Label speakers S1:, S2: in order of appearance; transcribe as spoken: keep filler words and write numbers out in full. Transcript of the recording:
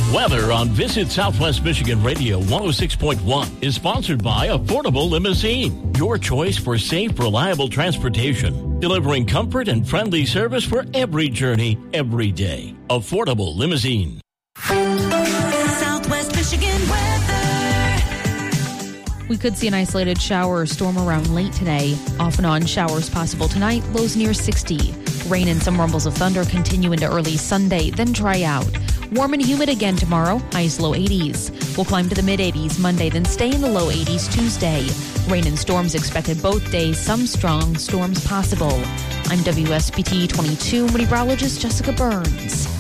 S1: Weather on Visit Southwest Michigan Radio one oh six point one is sponsored by Affordable Limousine, your choice for safe, reliable transportation, delivering comfort and friendly service for every journey, every day. Affordable Limousine.
S2: Southwest Michigan weather.
S3: We could see an isolated shower or storm around late today. Off and on showers possible tonight, lows near sixty. Rain and some rumbles of thunder continue into early Sunday, then dry out. Warm and humid again tomorrow, highs low eighties. We'll climb to the mid eighties Monday, then stay in the low eighties Tuesday. Rain and storms expected both days, some strong storms possible. I'm W S B T twenty-two meteorologist Jessica Burns.